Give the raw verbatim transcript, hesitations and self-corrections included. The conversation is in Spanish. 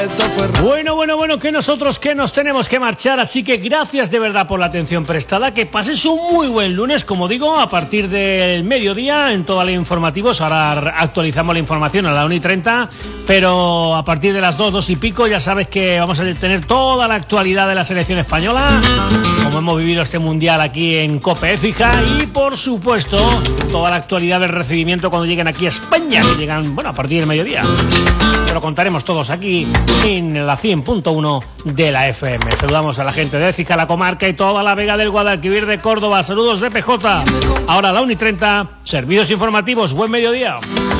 Bueno, bueno, bueno, que nosotros que nos tenemos que marchar, así que gracias de verdad por la atención prestada, que pases un muy buen lunes, como digo, a partir del mediodía en toda la informativos. Ahora actualizamos la información a la una y treinta, pero a partir de las dos, dos y pico ya sabes que vamos a tener toda la actualidad de la selección española, como hemos vivido este mundial aquí en COPE Écija, y por supuesto toda la actualidad del recibimiento cuando lleguen aquí a España, que llegan, bueno, a partir del mediodía. Te lo contaremos todos aquí en la cien punto uno de la F M. Saludamos a la gente de Écija, la comarca y toda la Vega del Guadalquivir, de Córdoba. Saludos de P J. Ahora a la una y treinta, servicios informativos. Buen mediodía.